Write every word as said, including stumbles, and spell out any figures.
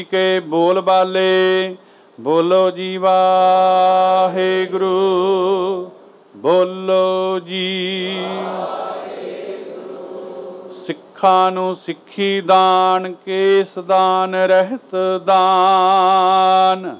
ਕੇ ਬੋਲ ਬਾਲੇ ਬੋਲੋ ਜੀ ਵਾਹਿਗੁਰੂ, ਬੋਲੋ ਜੀ। ਸਿੱਖਾਂ ਨੂੰ ਸਿੱਖੀ ਦਾਨ, ਕੇਸ ਦਾਨ ਰਹਿਤ ਦਾਨ।